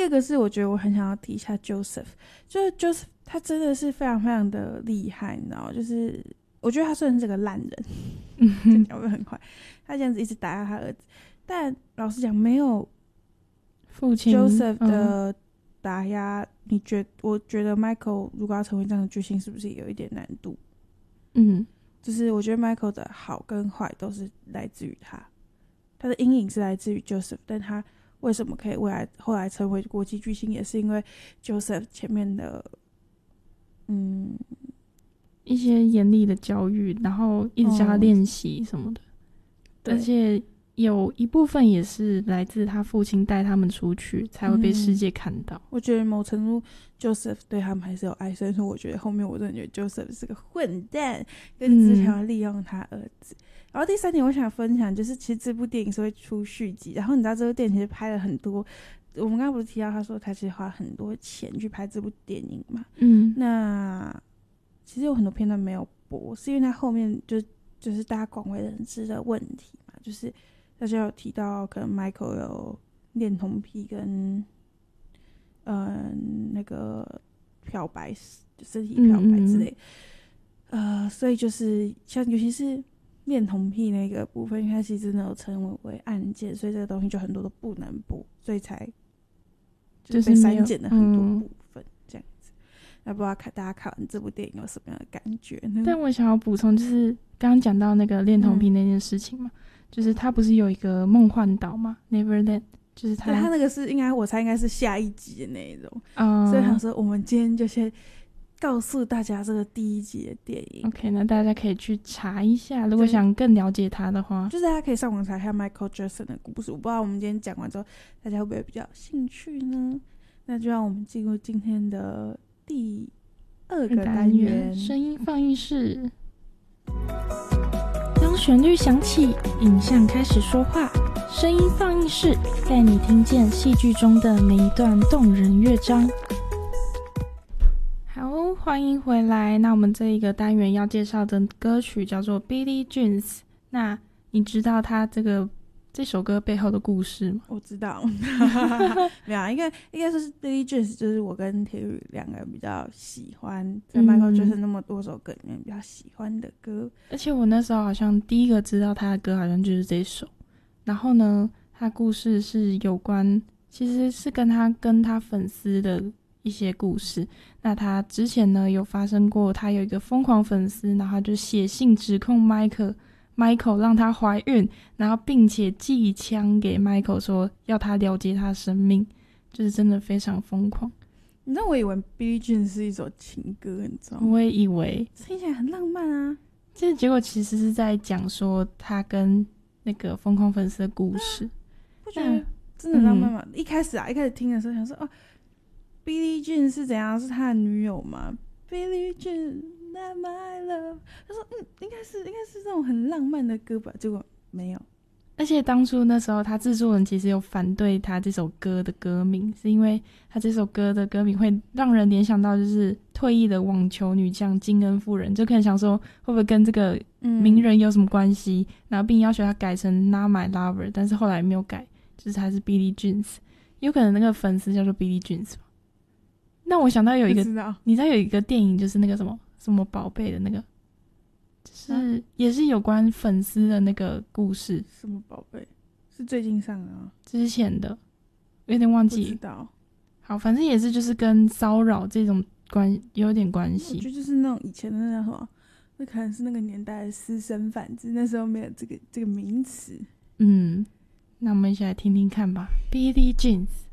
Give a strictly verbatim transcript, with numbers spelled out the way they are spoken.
二个是我觉得我很想要提一下 Joseph， 就是 Joseph 他真的是非常非常的厉害，你知道吗？就是我觉得他虽然是个烂人，这讲会很快，他这样子一直打压他儿子，但老实讲，没有父亲 Joseph 的打压，嗯、你觉我觉得 Michael 如果要成为这样的巨星，是不是也有一点难度？ 嗯， 就是我觉得 Michael 的好跟坏都是来自于他，他的阴影是来自于 Joseph， 但他为什么可以未来后来成为国际巨星，也是因为 Joseph 前面的嗯一些严厉的教育，然后一直教他练习什么的、哦、而且有一部分也是来自他父亲带他们出去才会被世界看到、嗯、 我觉得某程度 Joseph 对他们还是有爱，所以说我觉得后面我真的觉得 Joseph 是个混蛋，跟只想要利用他儿子、嗯、然后第三点我想分享就是其实这部电影是会出续集，然后你知道这部电影其实拍了很多，我们刚刚不是提到他说他其实花很多钱去拍这部电影嘛， 嗯， 那其实有很多片段没有播，是因为他后面就就是大家广为人知的问题嘛，就是大家有提到可能 Michael 有恋童癖跟呃那个漂白身体漂白之类、嗯嗯、呃，所以就是像尤其是恋童癖那个部分，它其实真的有成为案件，所以这个东西就很多都不能播，所以才就是被删减了很多部分、嗯、这样子。那不知道看大家看完这部电影有什么样的感觉呢？ 但我想要补充就是刚刚讲到那个恋童癖那件事情嘛、嗯，就是他不是有一个梦幻岛嘛 Neverland， 就是他他那个是应该我猜应该是下一集的那一种、嗯、所以想说我们今天就先告诉大家这个第一集的电影。 OK， 那大家可以去查一下，如果想更了解他的话， 就是大家可以上网查一下 Michael Jackson 的故事。我不知道我们今天讲完之后大家会不会比较有兴趣呢？那就让我们进入今天的第二个单元， 声音放映室。当旋律响起，影像开始说话，声音放映室带你听见戏剧中的每一段动人乐章。好，欢迎回来。那我们这一个单元要介绍的歌曲叫做 Billie Jeans。那你知道他这个这首歌背后的故事吗？ 我知道没有，应该应该说是 Billie Jeans 就是我跟铁宇两个比较喜欢在 Michael Jackson 那么多首歌里面比较喜欢的歌、 嗯、而且我那时候好像第一个知道他的歌好像就是这首，然后呢他故事是有关其实是跟他跟他粉丝的一些故事。那他之前呢有发生过他有一个疯狂粉丝，然后他就写信指控 Michael Michael 让她怀孕，然后并且寄枪给 Michael 说要他了结他生命，就是真的非常疯狂。 你知道我以为 Billie Jean 是一首情歌，你知道吗？ 我也以为听起来很浪漫啊， 这结果其实是在讲说他跟那个疯狂粉丝的故事、啊、 不觉得真的浪漫吗、嗯、一开始啊一开始听的时候想说哦 Billie Jean 是怎样，是他的女友吗？ Billie Jean Not my love， 他说嗯，应该是应该是这种很浪漫的歌吧，结果没有。 而且当初那时候他制作人其实有反对他这首歌的歌名，是因为他这首歌的歌名会让人联想到就是退役的网球女将金恩夫人，就可能想说会不会跟这个名人有什么关系、嗯、然后并要求他改成 Not my lover， 但是后来没有改，就是他是 Billie Jeans， 有可能那个粉丝叫做 Billie Jeans 吧。那我想到有一个知道你知道有一个电影就是那个什么什么宝贝的那个，就是也是有关粉丝的那个故事。 什么宝贝？是最近上的啊？ 之前的，有点忘记。 不知道。 好，反正也是就是跟骚扰这种关有点关系。 我觉得就是那种以前的那什么，那可能是那个年代的私生饭，只是那时候没有这个这个名词。 嗯，那我们一起来听听看吧。Billie Jeans。